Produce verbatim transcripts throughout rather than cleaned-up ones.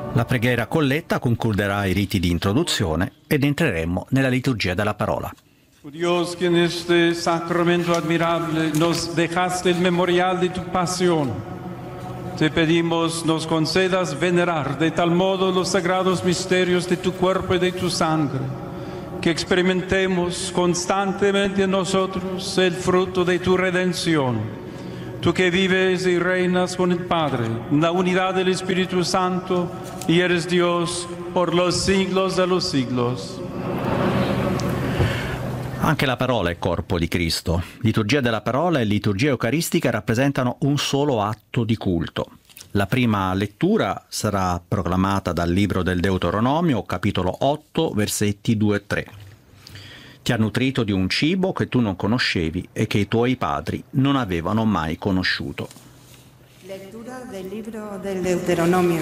La preghiera colletta concluderà i riti di introduzione ed entreremo nella liturgia della parola. Dios, que en este sacramento admirable nos dejaste el memorial de tu pasión, te pedimos nos concedas venerar de tal modo los sagrados misterios de tu cuerpo y de tu sangre, que experimentemos constantemente en nosotros el fruto de tu redención. Tú que vives y reinas con el Padre, en la unidad del Espíritu Santo, y eres Dios por los siglos de los siglos. Anche la parola è corpo di Cristo. Liturgia della parola e liturgia eucaristica rappresentano un solo atto di culto. La prima lettura sarà proclamata dal libro del Deuteronomio, capitolo otto, versetti due e tre. Ti ha nutrito di un cibo che tu non conoscevi e che i tuoi padri non avevano mai conosciuto. Lettura del libro del Deuteronomio.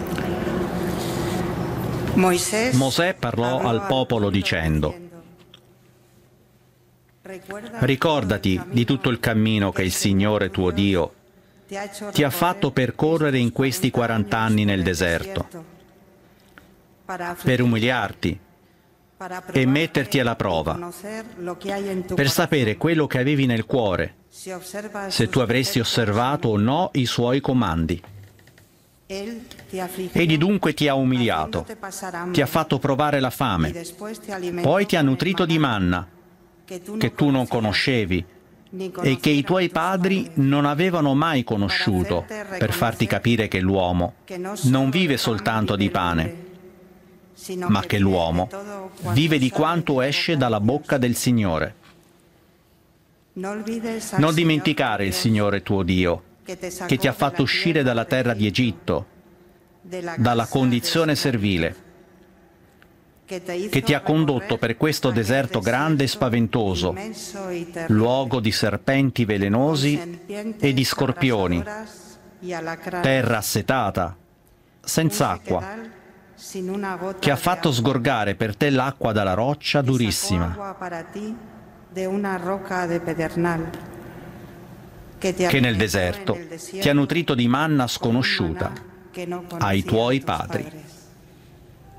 Moisés Mosè parlò al popolo dicendo: ricordati di tutto il cammino che il Signore tuo Dio ti ha fatto percorrere in questi quarant'anni nel deserto, per umiliarti e metterti alla prova, per sapere quello che avevi nel cuore, se tu avresti osservato o no i suoi comandi. Egli dunque ti ha umiliato, ti ha fatto provare la fame, poi ti ha nutrito di manna, che tu non conoscevi e che i tuoi padri non avevano mai conosciuto, per farti capire che l'uomo non vive soltanto di pane, ma che l'uomo vive di quanto esce dalla bocca del Signore. Non dimenticare il Signore tuo Dio, che ti ha fatto uscire dalla terra di Egitto, dalla condizione servile, che ti ha condotto per questo deserto grande e spaventoso, luogo di serpenti velenosi e di scorpioni, terra assetata, senza acqua, che ha fatto sgorgare per te l'acqua dalla roccia durissima, che nel deserto ti ha nutrito di manna sconosciuta ai tuoi padri.